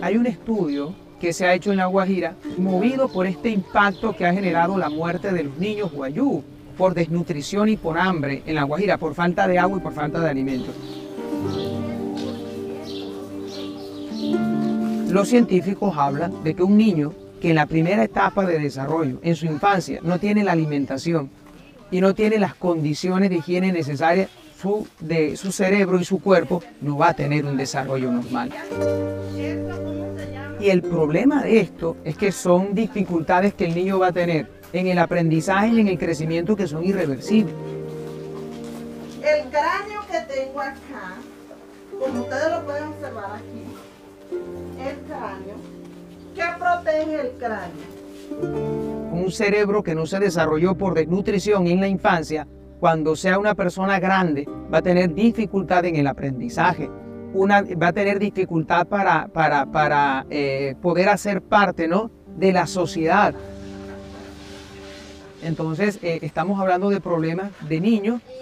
Hay un estudio que se ha hecho en La Guajira, movido por este impacto que ha generado la muerte de los niños guayú, por desnutrición y por hambre en La Guajira, por falta de agua y por falta de alimentos. Los científicos hablan de que un niño que en la primera etapa de desarrollo, en su infancia, no tiene la alimentación y no tiene las condiciones de higiene necesarias de su cerebro y su cuerpo, no va a tener un desarrollo normal. Y el problema de esto es que son dificultades que el niño va a tener en el aprendizaje y en el crecimiento que son irreversibles. El cráneo que tengo acá, como ustedes lo pueden observar aquí, el cráneo, ¿qué protege el cráneo? Un cerebro que no se desarrolló por desnutrición en la infancia, cuando sea una persona grande, va a tener dificultad en el aprendizaje. Va a tener dificultad para poder hacer parte, ¿no?, de la sociedad. Entonces, estamos hablando de problemas de niños